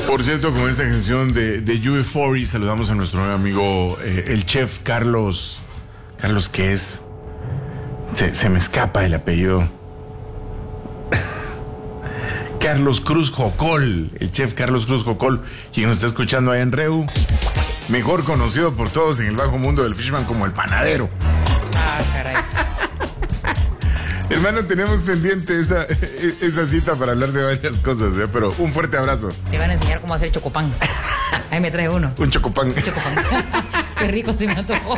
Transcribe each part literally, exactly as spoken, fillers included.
Por cierto, con esta canción de, de U F O saludamos a nuestro nuevo amigo, eh, el chef Carlos. Carlos, ¿qué es? Se, se me escapa el apellido. Carlos Cruz Jocol, el chef Carlos Cruz Jocol, quien nos está escuchando allá en Reu, mejor conocido por todos en el bajo mundo del Fishman como el panadero. Ah, caray. Hermano, tenemos pendiente esa, esa cita para hablar de varias cosas, ¿eh? Pero un fuerte abrazo. Le van a enseñar cómo hacer chocopán. Ahí me trae uno. Un chocopán. Un chocopán. Qué rico se me antojó.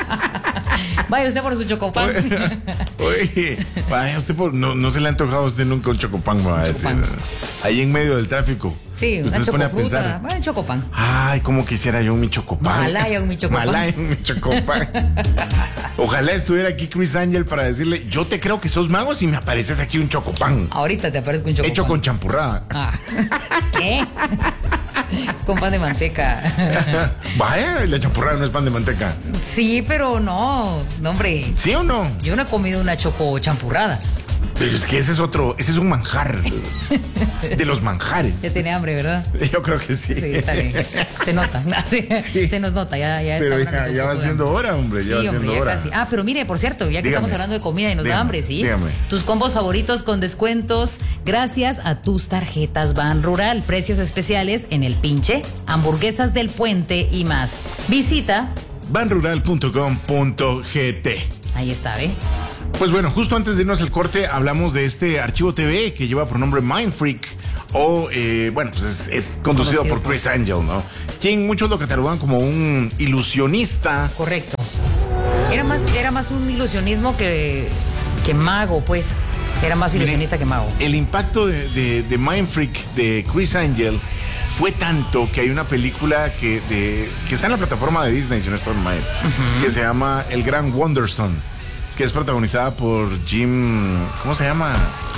Vaya usted por su chocopán. Oye, vaya usted por, no, no se le ha antojado a usted nunca un chocopán, va a decir. Ahí en medio del tráfico. Sí, usted una se pone a chocofruta. pensar, Bueno, chocopán. Ay, cómo quisiera yo un mi chocopán. Malaya un mi chocopán. Malaya un mi chocopán. Ojalá estuviera aquí Chris Angel para decirle, yo te creo que sos mago si me apareces aquí un chocopán. Ahorita te aparezco un chocopán. Hecho con champurrada. Ah. ¿Qué? Es con pan de manteca. Vaya, la champurrada no es pan de manteca. Sí, pero no, no, hombre. ¿Sí o no? Yo no he comido una choco champurrada. Pero es que ese es otro, ese es un manjar. De los manjares. Ya tiene hambre, ¿verdad? Yo creo que sí. Sí, está bien. Se nota. Sí, sí. Se nos nota, ya, ya pero está. ya, ya va siendo hora, hombre. Ya sí, va hombre, siendo ya hora. casi. Ah, pero mire, por cierto, ya que dígame, estamos hablando de comida y nos dígame, da hambre, ¿sí? Dígame. Tus combos favoritos con descuentos gracias a tus tarjetas Ban Rural. Precios especiales en El Pinche, hamburguesas del Puente y más. Visita ban rural punto com punto gt. Ahí está, ¿ve? Pues bueno, justo antes de irnos al corte hablamos de este archivo T V que lleva por nombre Mindfreak o, eh, bueno, pues es, es conducido por Chris Angel, ¿no? Quien muchos lo catalogan como un ilusionista. Correcto. Era más, era más un ilusionismo que, que mago, pues. Era más ilusionista Miren, que mago. El impacto de, de, de Mindfreak de Chris Angel fue tanto que hay una película que, de, que está en la plataforma de Disney, si no estoy mal, uh-huh, que se llama El Gran Wonderstone, que es protagonizada por Jim... ¿Cómo se llama?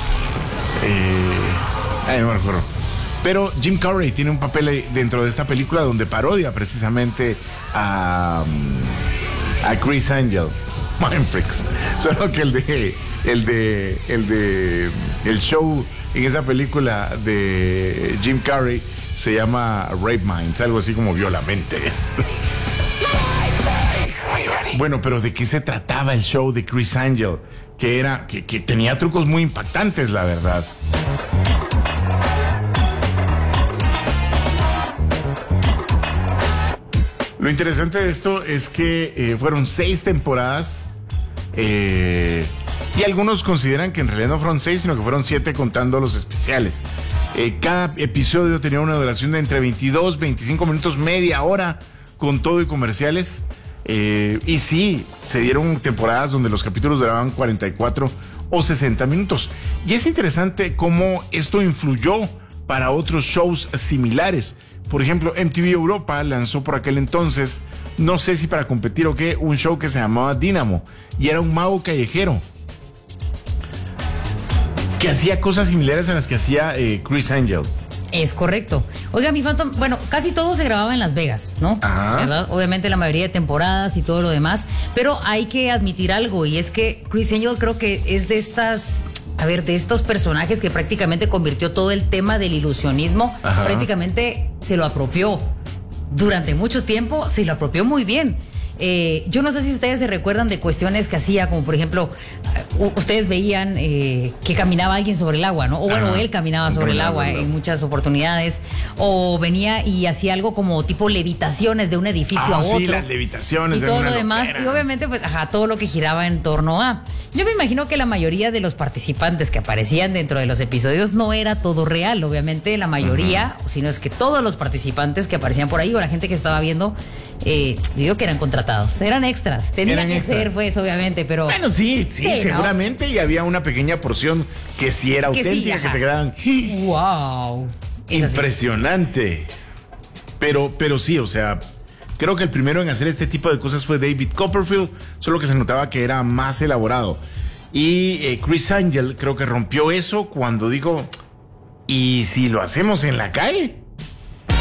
Eh, ay, no me acuerdo. Pero Jim Carrey tiene un papel dentro de esta película donde parodia precisamente a, a Chris Angel, Mindfreaks. Solo que el de... El de... El de... El show en esa película de Jim Carrey se llama Rape Minds, algo así como Violamentes. Bueno, pero ¿de qué se trataba el show de Chris Angel? Que era, que, que tenía trucos muy impactantes, la verdad. Lo interesante de esto es que eh, fueron seis temporadas eh, y algunos consideran que en realidad no fueron seis, sino que fueron siete contando los especiales. Eh, cada episodio tenía una duración de entre veintidós, veinticinco minutos, media hora, con todo y comerciales. Eh, y sí, se dieron temporadas donde los capítulos duraban cuarenta y cuatro o sesenta minutos. Y es interesante cómo esto influyó para otros shows similares. Por ejemplo, M T V Europa lanzó por aquel entonces, no sé si para competir o qué, un show que se llamaba Dynamo. Y era un mago callejero que hacía cosas similares a las que hacía eh, Chris Angel. Es correcto. Oiga, mi Phantom, bueno, casi todo se grababa en Las Vegas, ¿no? Ajá. ¿Verdad? Obviamente la mayoría de temporadas y todo lo demás, pero hay que admitir algo, y es que Chris Angel creo que es de estas, a ver, de estos personajes que prácticamente convirtió todo el tema del ilusionismo, ajá, prácticamente se lo apropió. Durante mucho tiempo se lo apropió muy bien. Eh, yo no sé si ustedes se recuerdan de cuestiones que hacía, como por ejemplo, uh, ustedes veían eh, que caminaba alguien sobre el agua, ¿no? O bueno, ajá, él caminaba sobre el agua en muchas oportunidades. O venía y hacía algo como tipo levitaciones de un edificio ah, a otro. Sí, las levitaciones. Y de todo una lo demás. loquera. Y obviamente, pues, ajá, todo lo que giraba en torno a. Yo me imagino que la mayoría de los participantes que aparecían dentro de los episodios no era todo real. Obviamente, la mayoría, uh-huh, sino es que todos los participantes que aparecían por ahí o la gente que estaba viendo, eh, digo que eran contratados. Eran extras. Tenían eran que extras. ser, pues, obviamente, pero... Bueno, sí, sí, sí, seguramente. ¿No? Y había una pequeña porción que sí era que auténtica, sí, que se quedaban... ¡Wow! Impresionante. Pero, pero sí, o sea... Creo que el primero en hacer este tipo de cosas fue David Copperfield, solo que se notaba que era más elaborado. Y eh, Chris Angel creo que rompió eso cuando dijo, ¿y si lo hacemos en la calle?